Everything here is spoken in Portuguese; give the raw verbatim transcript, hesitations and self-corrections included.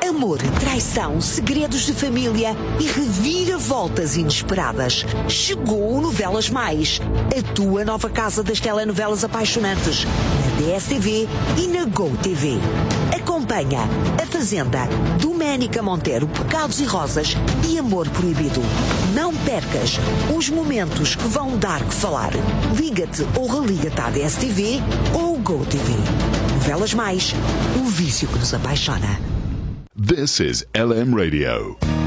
Amor, traição, segredos de família e reviravoltas inesperadas. Chegou o Novelas Mais, a tua nova casa das telenovelas apaixonantes, na D S T V e na GoTV. Acompanha A Fazenda, Doménica Monteiro, Pecados e Rosas e Amor Proibido. Não percas os momentos que vão dar que falar. Liga-te ou religa-te à D S T V ou GoTV. Novelas Mais, o vício que nos apaixona. This is L M Radio.